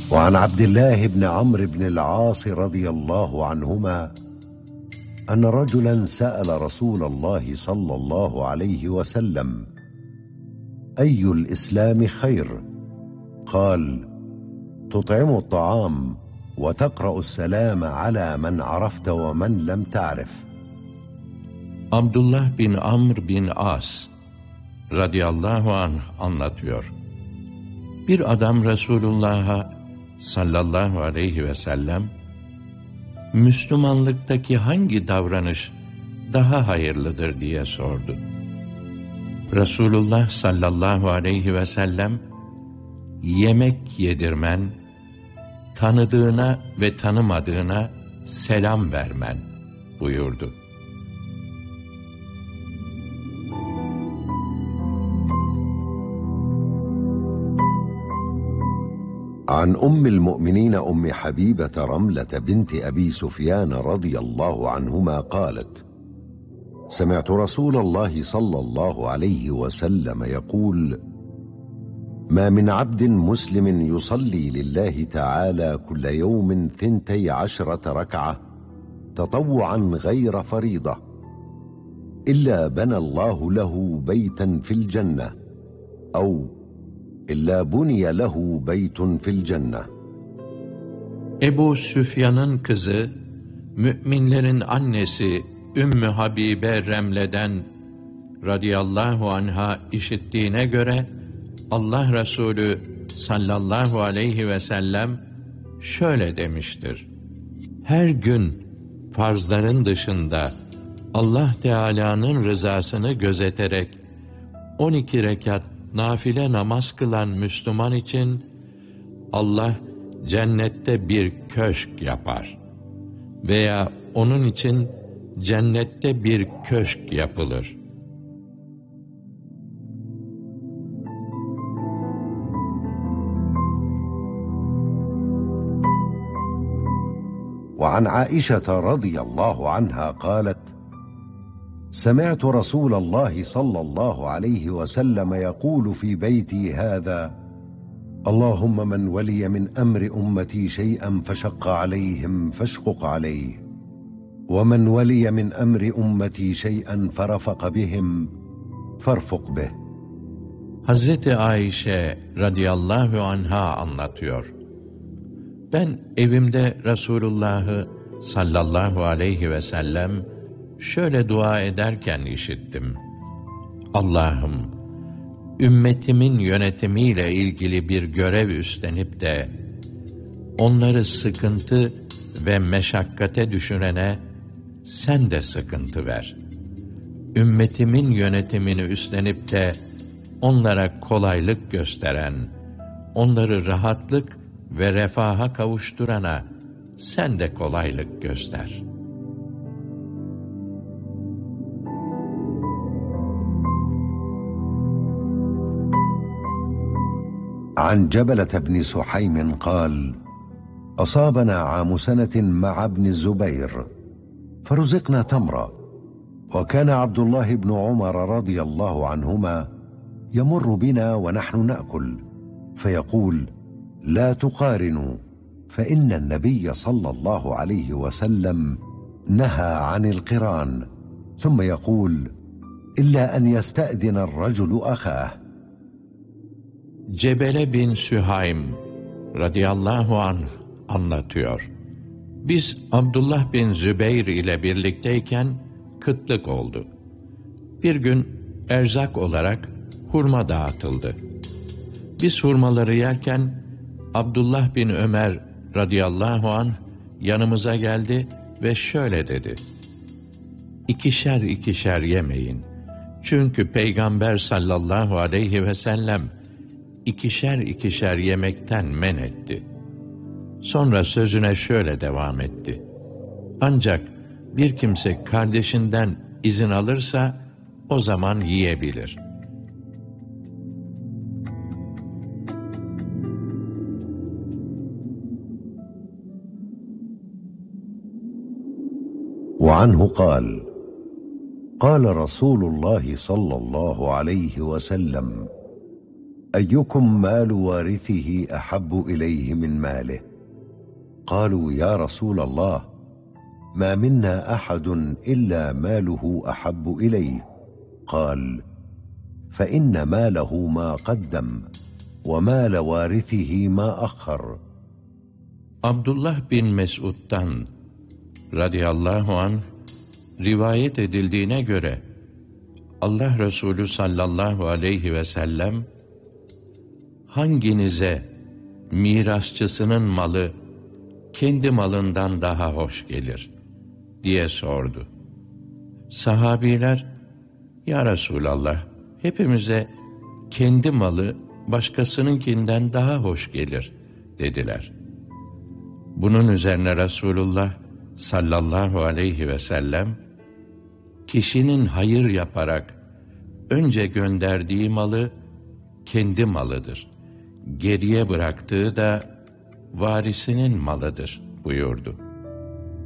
وعن عبد الله بن عمرو بن العاص رضي الله عنهما أن رجلا سأل رسول الله صلى الله عليه وسلم: أي الإسلام خير؟ قال: تطعم الطعام وتقرأ السلام على من عرفت ومن لم تعرف. Abdullah bin Amr bin As radıyallahu anh anlatıyor. Bir adam Resulullah'a sallallahu aleyhi ve sellem, Müslümanlıktaki hangi davranış daha hayırlıdır diye sordu. Resulullah sallallahu aleyhi ve sellem, yemek yedirmen, tanıdığına ve tanımadığına selam vermen buyurdu. عن أم المؤمنين أم حبيبة رملة بنت أبي سفيان رضي الله عنهما قالت: سمعت رسول الله صلى الله عليه وسلم يقول: ما من عبد مسلم يصلي لله تعالى كل يوم 12 ركعة تطوعا غير فريضة إلا بنى الله له بيتا في الجنة أو İlla buniye lehu beytun fil cennet. Ebu Süfyan'ın kızı, müminlerin annesi Ümmü Habibe Remle'den radıyallahu anha işittiğine göre, Allah Resulü sallallahu aleyhi ve sellem şöyle demiştir: her gün farzların dışında Allah Teala'nın rızasını gözeterek 12 rekat nafile namaz kılan Müslüman için Allah cennette bir köşk yapar veya onun için cennette bir köşk yapılır. وعن عائشة رضي الله عنها قالت: سمعت رسول الله صلى الله عليه وسلم يقول في بيتي هذا: اللهم من ولي من أمر أمتي شيئا فشق عليهم فاشقق عليه، ومن ولي من أمر أمتي شيئا فرفق بهم فارفق به. Hazreti Ayşe radıyallahu anha anlatıyor. Ben evimde Resulullah'ı sallallahu aleyhi ve sellem şöyle dua ederken işittim: Allah'ım, ümmetimin yönetimiyle ilgili bir görev üstlenip de onları sıkıntı ve meşakkate düşürene sen de sıkıntı ver. Ümmetimin yönetimini üstlenip de onlara kolaylık gösteren, onları rahatlık ve refaha kavuşturana sen de kolaylık göster. عن جبلة بن سحيم قال: أصابنا عام سنة مع ابن الزبير فرزقنا تمرا، وكان عبد الله بن عمر رضي الله عنهما يمر بنا ونحن نأكل فيقول: لا تقارنوا، فإن النبي صلى الله عليه وسلم نهى عن القران، ثم يقول: إلا أن يستأذن الرجل أخاه. Cebele bin Sühaym radıyallahu anh anlatıyor. Biz Abdullah bin Zübeyr ile birlikteyken kıtlık oldu. Bir gün erzak olarak hurma dağıtıldı. Biz hurmaları yerken Abdullah bin Ömer radıyallahu anh yanımıza geldi ve şöyle dedi: İkişer ikişer yemeyin. Çünkü Peygamber sallallahu aleyhi ve sellem ikişer ikişer yemekten men etti. Sonra sözüne şöyle devam etti: ancak bir kimse kardeşinden izin alırsa o zaman yiyebilir. وعنه قال: قال رسول الله صلى الله عليه وسلم: أيكم مال وارثه أحب إليه من ماله؟ قالوا يا رسول الله ما منا أحد إلا ماله أحب إليه. قال فإن ماله ما قدم ومال وارثه ما أخر. Abdullah bin Mesud'dan radıyallahu anh rivayet edildiğine göre Allah Resulü sallallahu aleyhi ve sellem hanginize mirasçısının malı kendi malından daha hoş gelir diye sordu. Sahabiler, ya Resulallah, hepimize kendi malı başkasınınkinden daha hoş gelir dediler. Bunun üzerine Resulullah sallallahu aleyhi ve sellem, kişinin hayır yaparak önce gönderdiği malı kendi malıdır, geriye bıraktığı da varisinin malıdır buyurdu.